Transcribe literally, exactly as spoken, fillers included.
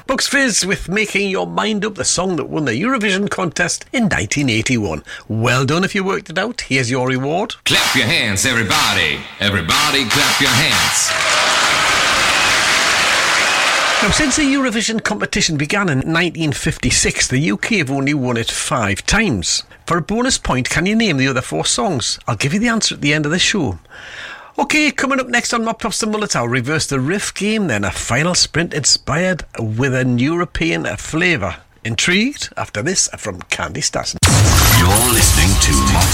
Bucks Fizz with Making Your Mind Up, the song that won the Eurovision contest in nineteen eighty-one. Well done if you worked it out. Here's your reward. Clap your hands, everybody. Everybody clap your hands. Now, since the Eurovision competition began in nineteen fifty-six, the U K have only won it five times. For a bonus point, can you name the other four songs? I'll give you the answer at the end of the show. OK, coming up next on Mop Tops and Mullets, I'll reverse the riff game, then a final sprint inspired with an European flavour. Intrigued? After this, from Candy Stassen. You're listening to